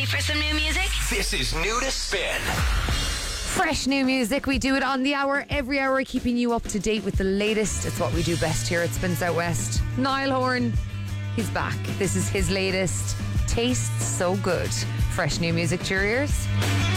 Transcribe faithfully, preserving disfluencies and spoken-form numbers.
for some new music? This is New to Spin. Fresh new music. We do it on the hour, every hour, keeping you up to date with the latest. It's what we do best here at Spin Out West. Niall Horan, he's back. This is his latest. Tastes so good. Fresh new music to your ears.